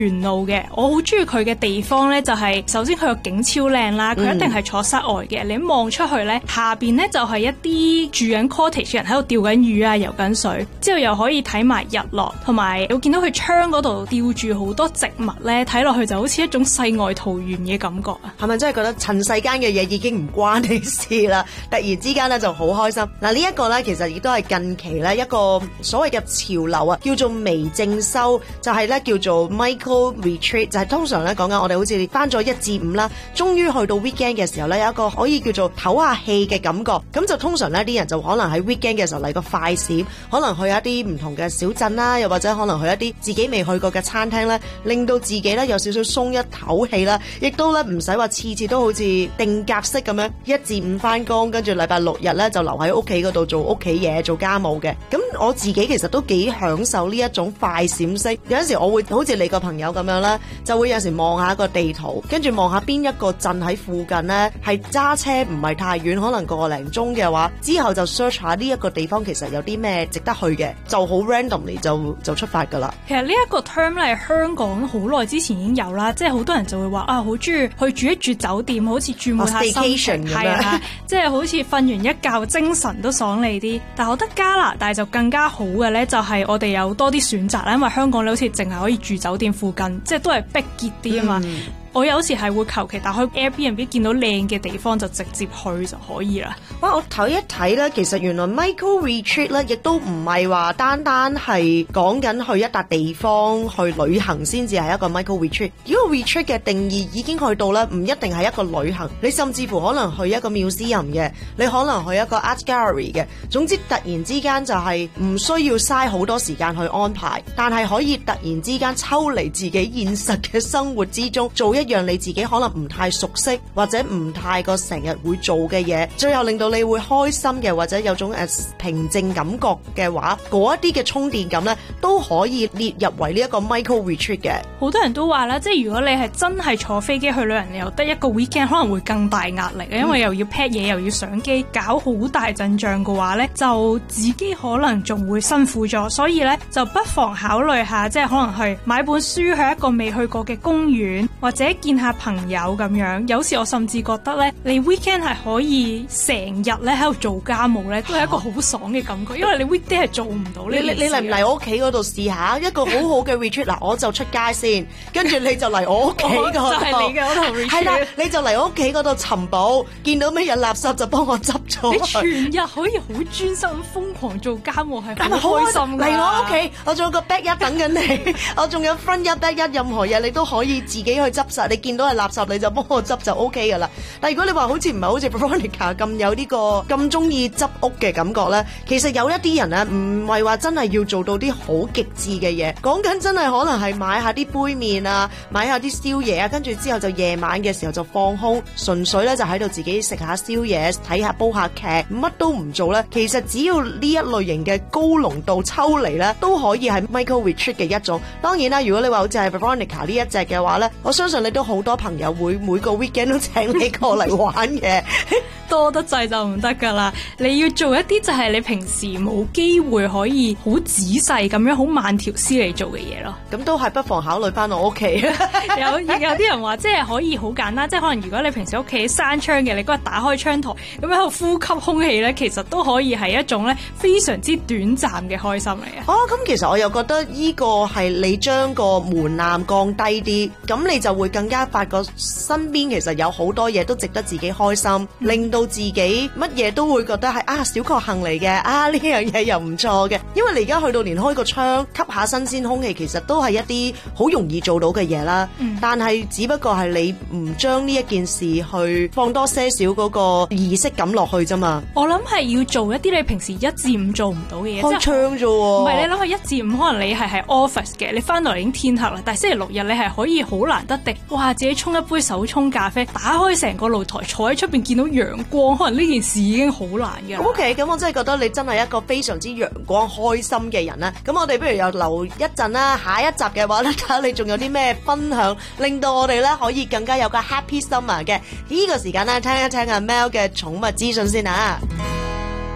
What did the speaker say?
沿路嘅。我好中意佢嘅地方咧，就係首先佢個景超靚啦，佢一定係坐室外嘅。你望出去咧，下邊咧就係一啲住緊 cottage 人喺度釣緊魚啊、游緊水，之後又可以睇埋日落，同埋會見到佢窗嗰度吊住好多植物咧，睇落去就好似一種世外桃源嘅感覺啊！ 係咪真係覺得塵世間嘅嘢已經唔關你事啦？突然之間咧就好開心。嗱，呢一個咧其實亦都係近期咧一個所謂嘅潮流啊，叫做微正修，就係咧叫做 Micro Retreat， 就係通常咧講緊我哋好似翻咗1至5啦，終於去到 weekend 嘅時候咧有一個可以叫做唞下氣嘅感覺。咁就通常咧啲人就可能喺 weekend 嘅時候嚟個快閃，可能去一啲唔同嘅小鎮啦，又或者可能去一啲自己未去過嘅餐廳咧，令到自己咧有少少鬆一唞氣啦，亦都咧唔使話次次都好似定格式咁樣1至5翻工，跟住禮拜6日咧就留喺屋企嗰度做屋企嘢、做家務嘅。咁我自己其實都幾享受呢一種快閃式。有陣時我會好似你個朋友咁樣啦，就會有陣時望下個地圖，跟住望下邊一個鎮喺附近咧，係揸車唔係太遠，可能個零鐘嘅話，之後就 search 下呢一個地方其實有啲咩值得去嘅，就好 randomly 就出發噶啦。 其實呢一個 term 咧，香港好耐之前已經有啦，即係好多人就會話啊，好中意去住一住酒店，好似轉換下心情，係啊，即係好似瞓完一覺精神都爽利啲。但係我覺得加拿大就更加好嘅咧，就係我哋有多啲選擇啦，因為香港你好似淨係可以住酒店附近，即係都係逼結啲啊嘛。我有時係會求其打開 Airbnb 見到靚嘅地方就直接去就可以啦。 哇！我睇一睇咧，其實原來 Micro Retreat 咧，亦都唔係話單單係講緊去一笪地方去旅行先至係一個 Micro Retreat。如果 Retreat 嘅定義已經去到咧，唔一定係一個旅行，你甚至乎可能去一個 museum 嘅，你可能去一個 art gallery 嘅。總之突然之間就係唔需要嘥好多時間去安排，但係可以突然之間抽離自己現實嘅生活之中，做一樣你自己可能唔太熟悉或者唔太過成日會做嘅嘢，最後令到你會開心嘅，或者有種平靜感覺嘅話，嗰一啲嘅充電感呢都可以列入為呢一個 Micro Retreat 嘅。 好多人都話啦，即係如果你係真係坐飛機去旅行，你又得一個 weekend， 可能會更大壓力，因為又要 pack 嘢，又要上機，搞好大陣仗嘅話呢，就自己可能仲會辛苦咗，所以呢，就不妨考慮下，即係可能去買本書，去一個未去過嘅公園，或者見下朋友咁樣。有時我甚至覺得咧，你 weekend 係可以成日咧喺度做家務咧，都係一個好爽嘅感覺，因為你 weekday 係做唔到呢件事。你嚟唔嚟我屋企嗰度試下一個好好嘅 retreat？ 嗱，我就出街先，跟住你就嚟我屋企嗰度，就係你嘅嗰度 retreat。係啦，你就嚟我屋企嗰度尋寶，見到咩嘢垃圾就幫我執咗。你全日可以好專心瘋狂做家務，係好開心㗎。 嚟我屋企，我仲有個 back 一等緊你，我仲有 front 一 back 一，任何嘢你都可以自己去執晒。你見到係垃圾你就幫我執就 OK 噶啦。但係如果你話好似唔係好似 Veronica 咁有呢個咁中意執屋嘅感覺咧，其實有一啲人咧唔係話真係要做到啲好極致嘅嘢，講緊真係可能係買下啲杯麵啊，買下啲宵夜啊，跟住之後就夜晚嘅時候就放空，純粹咧就喺度自己食下宵夜，睇下煲下劇，乜都唔做咧。其實只要呢一類型嘅高濃度抽離咧，都可以係 Micro Retreat 嘅一種。當然啦，如果你話好似係 Veronica 呢一隻嘅話咧，我相信你都好多朋友會每個 weekend 都請你過嚟玩嘅。 多得滯就唔得噶啦，你要做一啲就係你平時冇機會可以好仔細咁樣好慢條斯理做嘅嘢咯。 咁都係不妨考慮翻我屋企。 有啲人話即係可以好簡單，即係可能如果你平時屋企閂窗嘅，你嗰日打開窗台咁喺度呼吸空氣咧，其實都可以係一種咧非常之短暫嘅開心嚟嘅。 咁其實我又覺得呢個係你將個門檻降低啲，咁你就會更加發覺身邊其實有好多嘢都值得自己開心，令到自己乜嘢都會覺得係小確幸嚟嘅，呢樣嘢又唔錯嘅。因為你而家去到連開個窗吸下新鮮空氣，其實都係一啲好容易做到嘅嘢啦。但係只不過係你唔將呢一件事去放多些少嗰個儀式感落去啫嘛。 我諗係要做一啲你平時1至5做唔到嘅嘢。 開窗啫喎。 唔係，你諗下1至5可能你係喺 office 嘅，你翻到嚟已經天黑啦。但係星期6日你係可以好難得地，哇！自己沖一杯手沖咖啡，打開成個露台，坐喺出邊見到陽光，可能呢件事已經好難嘅。 OK， 咁我真係覺得你真係一個非常之陽光開心嘅人啦。咁我哋不如又留一陣啦，下一集嘅話咧，睇下你仲有啲咩分享，令到我哋咧可以更加有個 happy summer 嘅。呢個時間咧，聽一聽阿 Mel 嘅寵物資訊先啊。